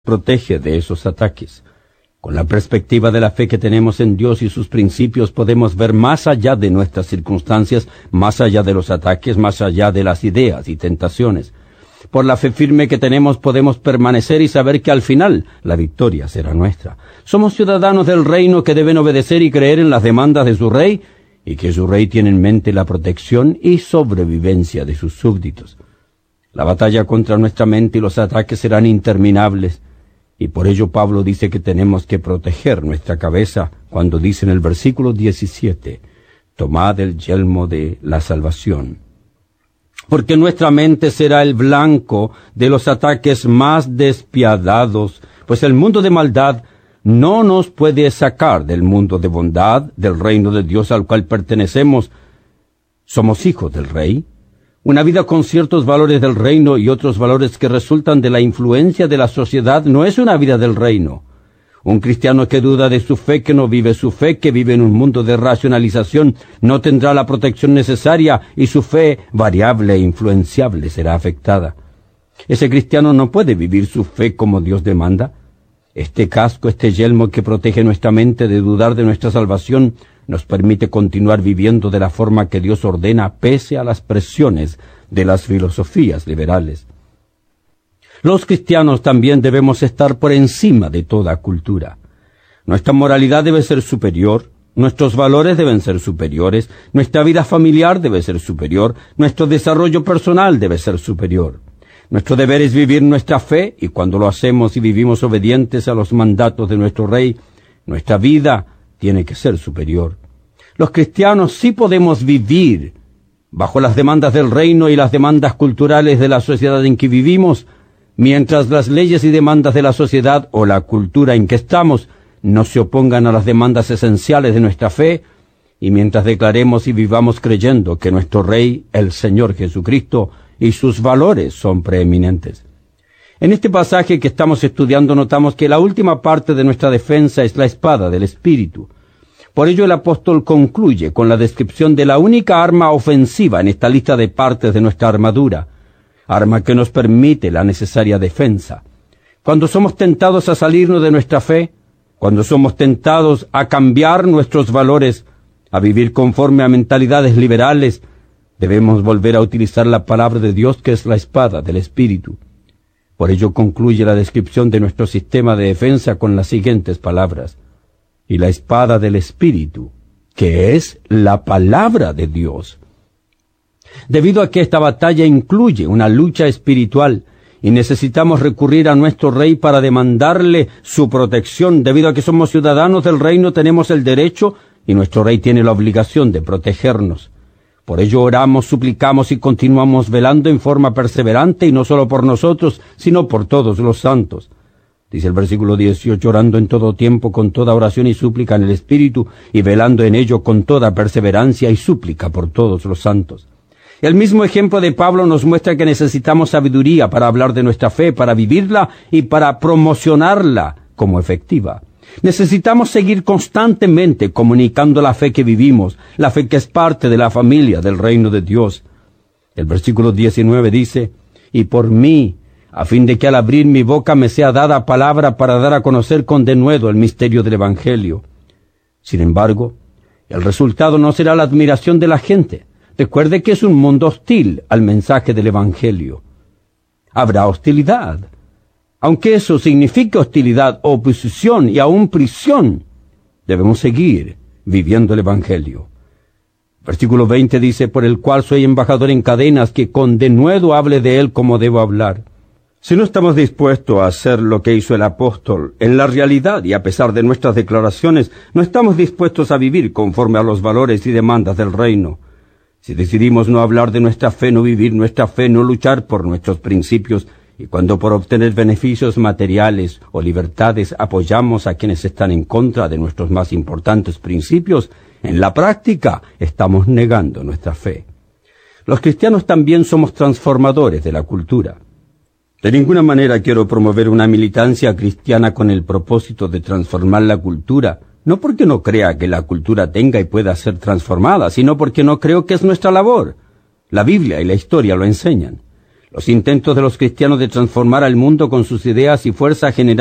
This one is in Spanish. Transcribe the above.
protege de esos ataques. Con la perspectiva de la fe que tenemos en Dios y sus principios podemos ver más allá de nuestras circunstancias, más allá de los ataques, más allá de las ideas y tentaciones. Por la fe firme que tenemos podemos permanecer y saber que al final la victoria será nuestra. Somos ciudadanos del reino que deben obedecer y creer en las demandas de su rey, y que su rey tiene en mente la protección y sobrevivencia de sus súbditos. La batalla contra nuestra mente y los ataques serán interminables, y por ello Pablo dice que tenemos que proteger nuestra cabeza cuando dice en el versículo 17, tomad el yelmo de la salvación. Porque nuestra mente será el blanco de los ataques más despiadados, pues el mundo de maldad no nos puede sacar del mundo de bondad, del reino de Dios al cual pertenecemos. Somos hijos del Rey. Una vida con ciertos valores del reino y otros valores que resultan de la influencia de la sociedad no es una vida del reino. Un cristiano que duda de su fe, que no vive su fe, que vive en un mundo de racionalización, no tendrá la protección necesaria y su fe, variable e influenciable, será afectada. Ese cristiano no puede vivir su fe como Dios demanda. Este casco, este yelmo que protege nuestra mente de dudar de nuestra salvación, nos permite continuar viviendo de la forma que Dios ordena pese a las presiones de las filosofías liberales. Los cristianos también debemos estar por encima de toda cultura. Nuestra moralidad debe ser superior, nuestros valores deben ser superiores, nuestra vida familiar debe ser superior, nuestro desarrollo personal debe ser superior. Nuestro deber es vivir nuestra fe, y cuando lo hacemos y vivimos obedientes a los mandatos de nuestro Rey, nuestra vida tiene que ser superior. Los cristianos sí podemos vivir bajo las demandas del reino y las demandas culturales de la sociedad en que vivimos, mientras las leyes y demandas de la sociedad o la cultura en que estamos no se opongan a las demandas esenciales de nuestra fe, y mientras declaremos y vivamos creyendo que nuestro Rey, el Señor Jesucristo, y sus valores son preeminentes. En este pasaje que estamos estudiando notamos que la última parte de nuestra defensa es la espada del Espíritu. Por ello el apóstol concluye con la descripción de la única arma ofensiva en esta lista de partes de nuestra armadura, arma que nos permite la necesaria defensa. Cuando somos tentados a salirnos de nuestra fe, cuando somos tentados a cambiar nuestros valores, a vivir conforme a mentalidades liberales, debemos volver a utilizar la palabra de Dios, que es la espada del Espíritu. Por ello concluye la descripción de nuestro sistema de defensa con las siguientes palabras: y la espada del Espíritu, que es la palabra de Dios. Debido a que esta batalla incluye una lucha espiritual y necesitamos recurrir a nuestro Rey para demandarle su protección, debido a que somos ciudadanos del reino, tenemos el derecho y nuestro Rey tiene la obligación de protegernos. Por ello oramos, suplicamos y continuamos velando en forma perseverante, y no solo por nosotros, sino por todos los santos. Dice el versículo 18, orando en todo tiempo con toda oración y súplica en el Espíritu, y velando en ello con toda perseverancia y súplica por todos los santos. El mismo ejemplo de Pablo nos muestra que necesitamos sabiduría para hablar de nuestra fe, para vivirla y para promocionarla como efectiva. Necesitamos seguir constantemente comunicando la fe que vivimos, la fe que es parte de la familia del reino de Dios. El versículo 19 dice, y por mí, a fin de que al abrir mi boca me sea dada palabra para dar a conocer con denuedo el misterio del Evangelio. Sin embargo, el resultado no será la admiración de la gente. Recuerde que es un mundo hostil al mensaje del Evangelio. Habrá hostilidad. Aunque eso signifique hostilidad, oposición y aún prisión, debemos seguir viviendo el Evangelio. Versículo 20 dice, por el cual soy embajador en cadenas, que con denuedo hable de él como debo hablar. Si no estamos dispuestos a hacer lo que hizo el apóstol, en la realidad y a pesar de nuestras declaraciones, no estamos dispuestos a vivir conforme a los valores y demandas del reino. Si decidimos no hablar de nuestra fe, no vivir nuestra fe, no luchar por nuestros principios, y cuando por obtener beneficios materiales o libertades apoyamos a quienes están en contra de nuestros más importantes principios, en la práctica estamos negando nuestra fe. Los cristianos también somos transformadores de la cultura. De ninguna manera quiero promover una militancia cristiana con el propósito de transformar la cultura, no porque no crea que la cultura tenga y pueda ser transformada, sino porque no creo que es nuestra labor. La Biblia y la historia lo enseñan. Los intentos de los cristianos de transformar al mundo con sus ideas y fuerza